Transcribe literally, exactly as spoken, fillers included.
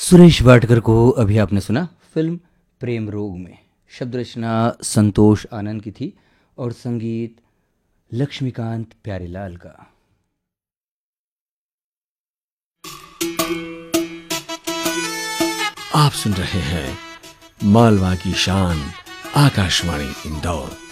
सुरेश वाडकर को अभी आपने सुना फिल्म प्रेम रोग में। शब्द रचना संतोष आनंद की थी और संगीत लक्ष्मीकांत प्यारेलाल का। आप सुन रहे हैं मालवा की शान आकाशवाणी इंदौर।